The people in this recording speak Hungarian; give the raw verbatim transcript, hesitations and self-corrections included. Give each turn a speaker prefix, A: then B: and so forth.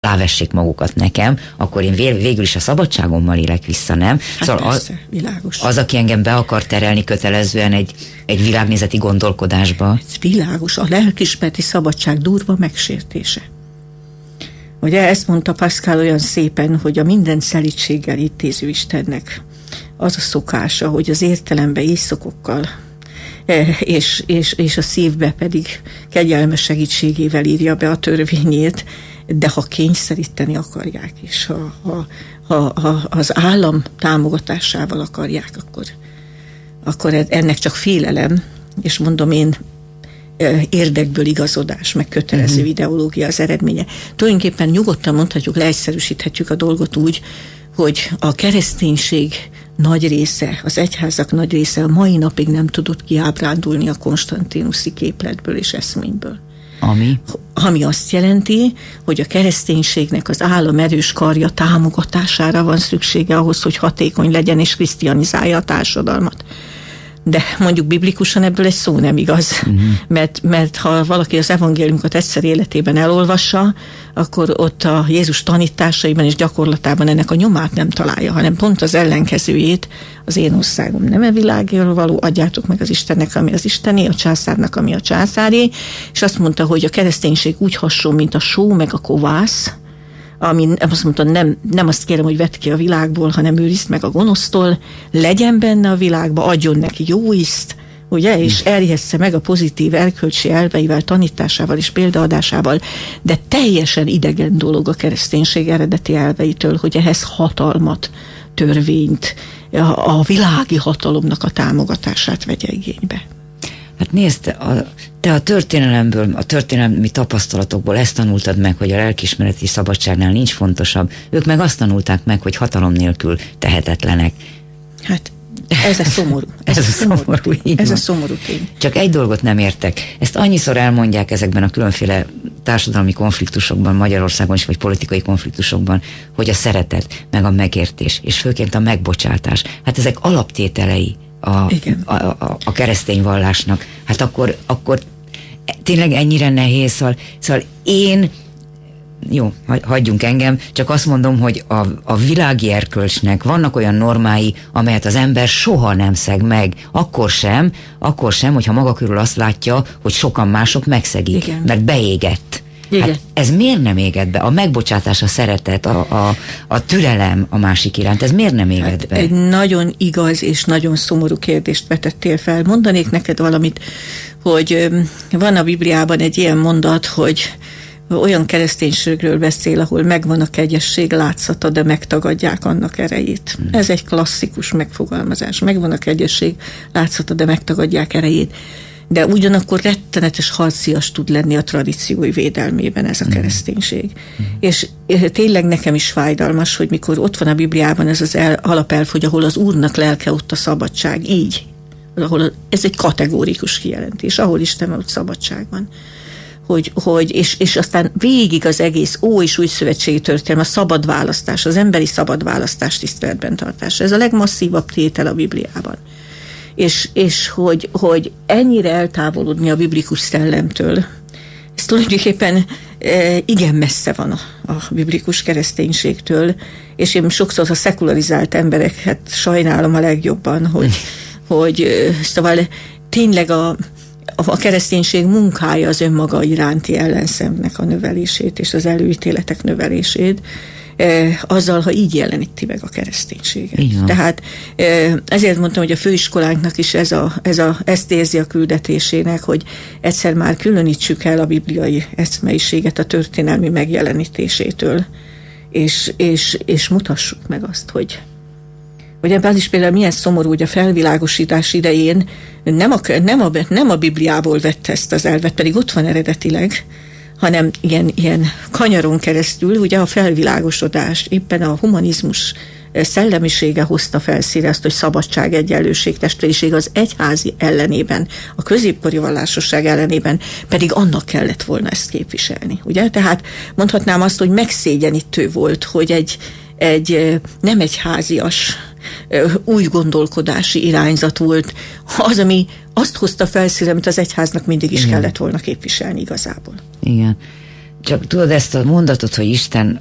A: alávessék magukat nekem, akkor én végül is a szabadságommal élek vissza, nem?
B: Hát
A: szóval
B: persze,
A: az,
B: világos.
A: az, aki engem be akar terelni kötelezően egy, egy világnézeti gondolkodásba.
B: Ez világos, a lelkiismereti szabadság durva megsértése. Ugye ezt mondta Pascal olyan szépen, hogy a minden szelídséggel intéző Istennek az a szokása, hogy az értelembe éjszakokkal és, és, és a szívbe pedig kegyelmes segítségével írja be a törvényét, de ha kényszeríteni akarják, és ha, ha, ha, ha az állam támogatásával akarják, akkor, akkor ennek csak félelem, és mondom én, érdekből igazodás, meg kötelező uh-huh. ideológia az eredménye. Tulajdonképpen nyugodtan mondhatjuk, leegyszerűsíthetjük a dolgot úgy, hogy a kereszténység nagy része, az egyházak nagy része a mai napig nem tudott kiábrándulni a konstantinuszi képletből és eszményből.
A: Ami?
B: Ami azt jelenti, hogy a kereszténységnek az állam erős karja támogatására van szüksége ahhoz, hogy hatékony legyen és krisztianizálja a társadalmat. De mondjuk biblikusan ebből egy szó nem igaz, uh-huh. mert, mert ha valaki az evangéliumokat egyszer életében elolvassa, akkor ott a Jézus tanításaiban és gyakorlatában ennek a nyomát nem találja, hanem pont az ellenkezőjét, az én országom nem e világról való, adjátok meg az Istennek, ami az Istené, a császárnak, ami a császáré, és azt mondta, hogy a kereszténység úgy hasonló, mint a só meg a kovász, ami azt mondta, nem, nem azt kérem, hogy vedd ki a világból, hanem őrizd meg a gonosztól, legyen benne a világba, adjon neki jó ízt, ugye, és erjessze meg a pozitív erkölcsi elveivel, tanításával és példaadásával, de teljesen idegen dolog a kereszténység eredeti elveitől, hogy ehhez hatalmat, törvényt, a, a világi hatalomnak a támogatását vegye igénybe.
A: Hát nézd, a, te a történelemből, a történelmi tapasztalatokból ezt tanultad meg, hogy a lelkiismereti szabadságnál nincs fontosabb. Ők meg azt tanulták meg, hogy hatalom nélkül tehetetlenek.
B: Hát ez a szomorú.
A: Ez, ez a szomorú, szomorú tény.
B: Ez a szomorú tény.
A: Csak egy dolgot nem értek. Ezt annyiszor elmondják ezekben a különféle társadalmi konfliktusokban, Magyarországon is, vagy politikai konfliktusokban, hogy a szeretet, meg a megértés, és főként a megbocsátás. Hát ezek alaptételei A, a, a, a keresztény vallásnak. Hát akkor, akkor tényleg ennyire nehéz, szóval, szóval én, jó, hagyjunk engem, csak azt mondom, hogy a, a világi erkölcsnek vannak olyan normái, amelyet az ember soha nem szeg meg. Akkor sem, akkor sem, hogyha maga körül azt látja, hogy sokan mások megszegik, igen. mert beégett. Hát ez miért nem égett be? A megbocsátás, a szeretet, a, a, a türelem a másik iránt, ez miért nem égett hát be?
B: Egy nagyon igaz és nagyon szomorú kérdést vetettél fel. Mondanék neked valamit, hogy van a Bibliában egy ilyen mondat, hogy olyan kereszténységről beszél, ahol megvan a kegyesség látszata, de megtagadják annak erejét. Hmm. Ez egy klasszikus megfogalmazás. Megvan a kegyesség látszata, de megtagadják erejét. De ugyanakkor rettenetes harcias tud lenni a tradíciói védelmében ez a kereszténység. Mm. És tényleg nekem is fájdalmas, hogy mikor ott van a Bibliában ez az el, alapelv, hogy ahol az Úrnak lelke, ott a szabadság. Így. Ahol a, ez egy kategórikus kijelentés. Ahol Isten, ott szabadság van. Hogy, hogy, és, és aztán végig az egész Ó és Új Szövetségi történelem, a szabad választás, az emberi szabad választás tiszteletben tartása. Ez a legmasszívabb tétel a Bibliában. És, és hogy, hogy ennyire eltávolodni a biblikus szellemtől, ez tulajdonképpen e, igen messze van a, a biblikus kereszténységtől, és én sokszor a szekularizált embereket hát sajnálom a legjobban, hogy, hogy szóval tényleg a, a kereszténység munkája az önmaga iránti ellenszemnek a növelését és az előítéletek növelését, azzal, ha így jeleníti meg a kereszténységet. Tehát ezért mondtam, hogy a főiskolánknak is ez a, ez a, ezt érzi a küldetésének, hogy egyszer már különítsük el a bibliai eszmeiséget a történelmi megjelenítésétől, és, és, és mutassuk meg azt, hogy hogy ebben is például milyen szomorú, hogy a felvilágosítás idején nem a, nem, a, nem a Bibliából vette ezt az elvet, pedig ott van eredetileg, hanem ilyen, ilyen kanyaron keresztül, ugye a felvilágosodás, éppen a humanizmus szellemisége hozta felszínre azt, hogy szabadság, egyenlőség, testvériség az egyházi ellenében, a középkori vallásosság ellenében pedig annak kellett volna ezt képviselni. Ugye? Tehát mondhatnám azt, hogy megszégyenítő volt, hogy egy, egy nem egyházias új gondolkodási irányzat volt az, ami azt hozta felszínre, amit az egyháznak mindig is Igen. kellett volna képviselni igazából.
A: Igen. Csak tudod ezt a mondatot, hogy Isten